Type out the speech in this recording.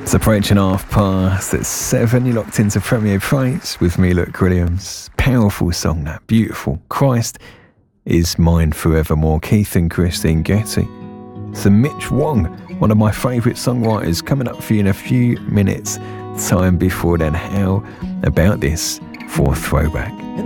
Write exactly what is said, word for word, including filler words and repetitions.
It's approaching half past at seven. You're locked into Premier Praise with me, Luke Williams. Powerful song, that. Beautiful. Christ is Mine Forevermore. Keith and Christine Getty. So Mitch Wong, one of my favourite songwriters, coming up for you in a few minutes' time. Before then, how about this for Throwback?